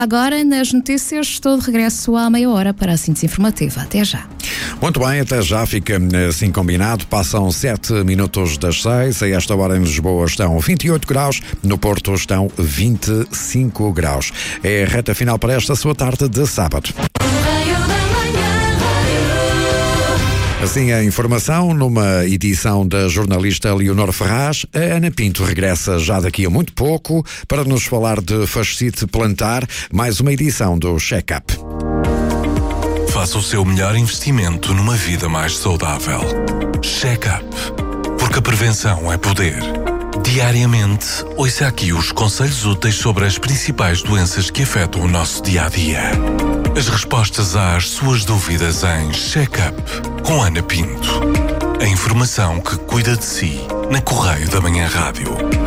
Agora, nas notícias, estou de regresso à meia hora para a síntese informativa. Até já. Muito bem, até já, fica assim combinado. Passam 7 minutos das 6. A esta hora em Lisboa estão 28 graus, no Porto estão 25 graus. É a reta final para esta sua tarde de sábado. Assim a informação, numa edição da jornalista Leonor Ferraz, a Ana Pinto regressa já daqui a muito pouco para nos falar de fascite plantar, mais uma edição do Check-up. Faça o seu melhor investimento numa vida mais saudável. Check-up, porque a prevenção é poder. Diariamente, ouça aqui os conselhos úteis sobre as principais doenças que afetam o nosso dia-a-dia. As respostas às suas dúvidas em Check-up, com Ana Pinto. A informação que cuida de si, na Correio da Manhã Rádio.